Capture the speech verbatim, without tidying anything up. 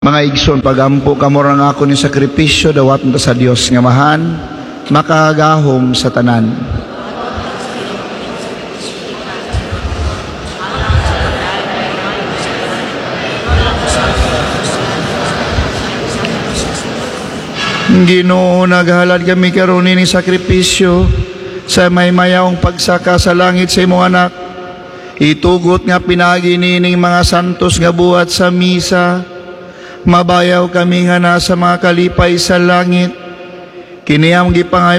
Mga igsoon, pagampo kamo ra nga ako ni sakripisyo dawat ta sa Dios nga mahan makagahom sa tanan. Ginoo, naghalad kami karon ni sakripisyo sa may mayawong pagsaka sa langit sa imong anak. Itugot nga pinagi nining mga santos nga buhat sa misa. Mabayaw kami nga nasa mga kalipay sa langit. Kiniyam gipangay